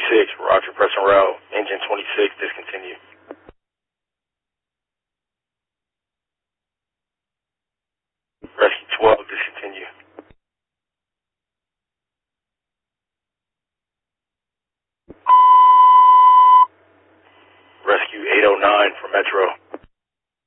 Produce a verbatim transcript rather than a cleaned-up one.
twenty-six, roger, press and route. Engine twenty-six, discontinue. Rescue twelve, discontinue. Rescue eight oh nine for Metro.